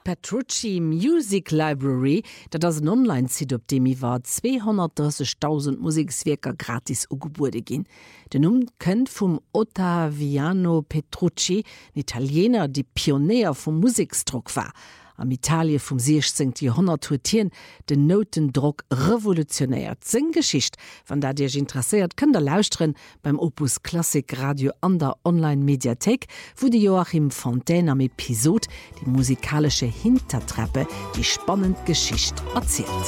Petrucci Music Library, dat ass een Online-Site, op dem iwwer 230.000 Musikswerker gratis ugebuerde ginn. Den kënnt vum Ottaviano Petrucci, ein Italiener, die Pionär vum Musikdruck war. Am Italien vom 16. Jahrhundert huet den Notendruck revolutionärt. Sing Geschicht, wenn da Dich interessiert, könnt ihr lauschtren beim Opus Klassik Radio an der Online-Mediathek, wo die Joachim Fontaine am Episode die musikalische Hintertreppe die spannende Geschichte erzählt.